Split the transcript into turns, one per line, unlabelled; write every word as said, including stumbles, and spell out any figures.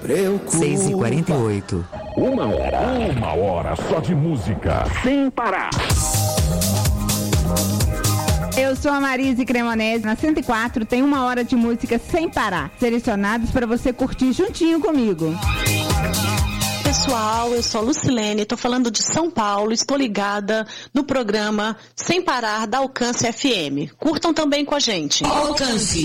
preocupa.
seis e quarenta e oito.
Uma hora. Uma hora só de música. Sem parar.
Eu sou a Marise Cremonese, na cento e quatro tem uma hora de música sem parar, selecionados para você curtir juntinho comigo.
Pessoal, eu sou a Lucilene, estou falando de São Paulo, estou ligada no programa Sem Parar da Alcance F M. Curtam também com a gente.
Alcance.